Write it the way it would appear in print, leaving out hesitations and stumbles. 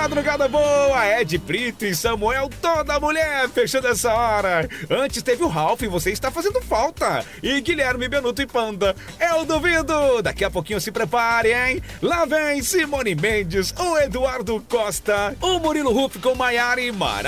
madrugada boa, Ed Brito e Samuel, toda mulher, fechando essa hora. Antes teve o Ralph, você está fazendo falta. E Guilherme Benuto e Panda, eu duvido. Daqui a pouquinho se prepare, hein? Lá vem Simone Mendes, o Eduardo Costa, o Murilo Huff com Maiara e Mara.